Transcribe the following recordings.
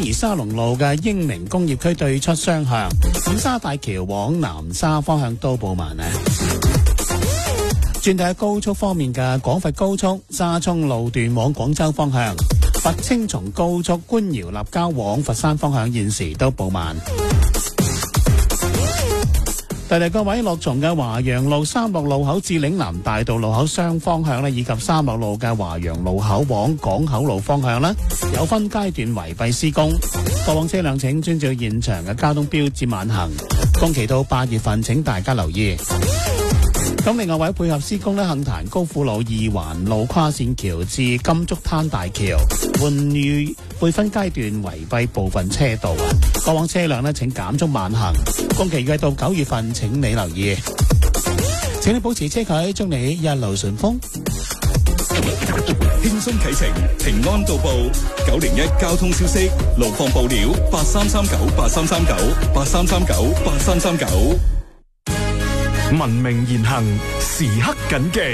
怡沙龍路嘅英明工業區對出雙向，五沙大橋往南沙方向都步慢呢。轉睇高速方面嘅廣佛高速沙涌路段往廣州方向，佛青松高速官窯立交往佛山方向現時都步慢。提提各位，樂從嘅華陽路三樂路口至嶺南大道路口雙方向以及三樂路嘅華陽路口往港口路方向有分階段圍蔽施工，過往車輛請遵照現場嘅交通標誌慢行，工期到8月份，請大家留意。咁另外為配合施工杏壇高富路二環路跨線橋至金竹灘大橋會分階段圍蔽部分車道過往車輛請減速慢行，工期預計到9月份，請你留意。請你保持車距，祝你一路順風。 輕鬆啟程，平安到步。901交通消息，路況報料8339833983398339。 文明言行，時刻謹記。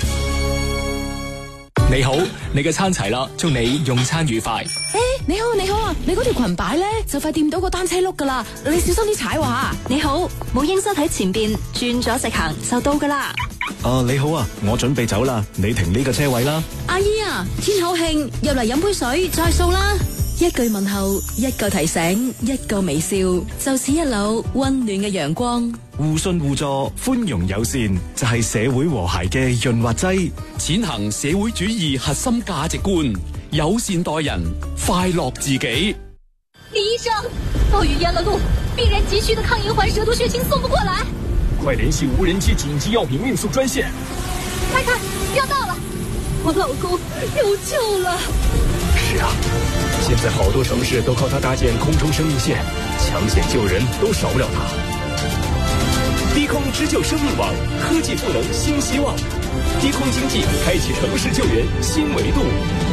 你好，你嘅餐齊啦，祝你用餐愉快。 你好啊，你嗰條裙擺咧就快掂到個單車轆噶啦，你小心啲踩喎。 你好，母嬰室喺前邊，轉咗直行就到噶啦。 你好啊，我準備走啦，你停呢個車位啦。 阿姨啊，天口慶，入嚟飲杯水再掃啦。一句問候，一個提醒，一個微笑，就似一縷溫暖嘅陽光。 互信互助，寬容友善，就係社會和諧嘅潤滑劑。 踐行社會主義核心價值觀，友善待人，快樂自己。 李醫生，暴雨淹了路，病人急需的抗银環蛇毒血清送不過來， 快聯繫無人機緊急藥品運輸專線。 快看，要到了，我老公有救了。 是啊，現在好多城市都靠它搭建空中生命線，搶險救人都少不了它。低空支救生命網，科技賦能新希望。低空經濟開啟城市救援新維度。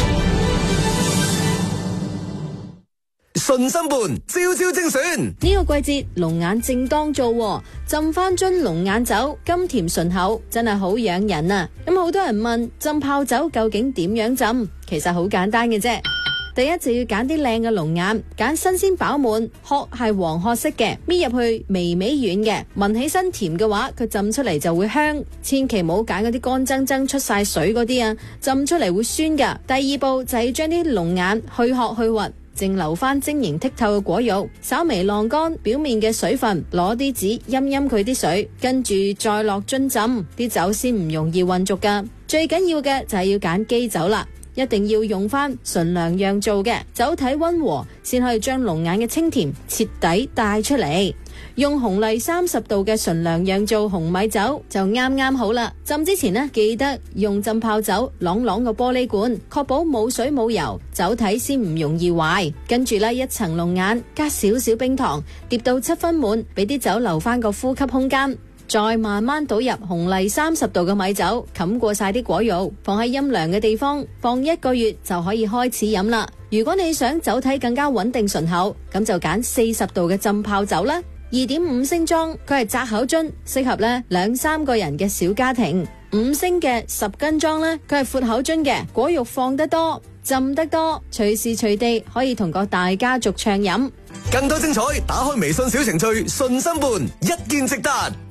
順心伴，朝朝精選。 呢個季節龍眼正當造，浸翻樽龍眼酒，甘甜順口，真係好養人啊！咁好多人問浸泡酒究竟點樣浸？其實好簡單嘅啫。第一就要揀啲靚嘅龍眼，揀新鮮飽滿，殼係黃褐色嘅，搣入去微微軟嘅，聞起身甜嘅話，佢浸出嚟就會香。千祈唔好揀嗰啲乾爭爭出晒水嗰啲啊，浸出嚟會酸噶。第二步就係將啲龍眼去殼去核，淨留翻晶瑩剔透嘅果肉，稍微晾乾表面嘅水分，攞啲紙陰陰佢啲水，跟住再落樽浸，啲酒先唔容易混濁噶。最緊要嘅就係要揀基酒啦。一定要用翻純糧釀造嘅，酒體溫和，先可以將龍眼嘅清甜徹底帶出嚟。用紅麗30度嘅純糧釀造紅米酒就啱啱好啦。浸之前呢，記得用浸泡酒啷啷個玻璃罐，確保冇水冇油，酒體先唔容易壞。跟住呢，一層龍眼加少少冰糖，疊到7分滿，俾啲酒留翻個呼吸空間。再慢慢倒入紅麗30度嘅米酒，冚過晒啲果肉，放喺陰涼嘅地方，放1個月就可以開始飲啦。如果你想酒體更加穩定順口，咁就揀40度嘅浸泡酒啦。2.5升裝，佢係窄口樽，適合呢2-3個人嘅小家庭。5升嘅10斤裝呢，佢係闊口樽嘅，果肉放得多，浸得多，隨時隨地可以同個大家族暢飲。 更多精彩，打開微信小程序，順心伴，一見即得。